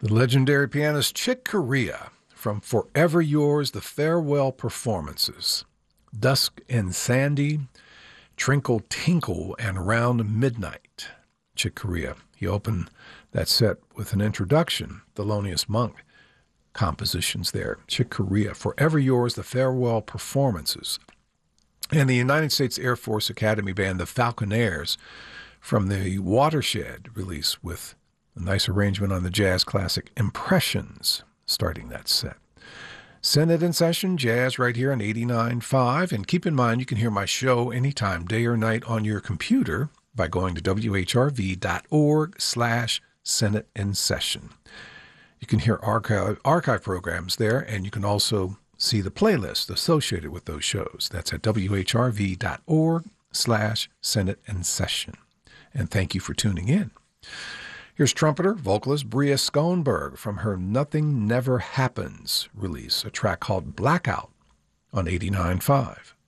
The legendary pianist Chick Corea from Forever Yours, the Farewell Performances, Dusk and Sandy, Trinkle Tinkle, and Round Midnight. Chick Corea. He opened that set with an introduction, Thelonious Monk compositions there. Chick Corea, Forever Yours, the Farewell Performances. And the United States Air Force Academy Band, the Falconeers, from the Watershed release with a nice arrangement on the jazz classic Impressions, starting that set. Senate in Session, jazz right here on 89.5. And keep in mind, you can hear my show anytime, day or night, on your computer by going to whrv.org/Senate in Session. You can hear archive programs there, and you can also see the playlist associated with those shows. That's at whrv.org/Senate in Session. And thank you for tuning in. Here's trumpeter, vocalist Bria Schoenberg from her Nothing Never Happens release, a track called Blackout on 89.5.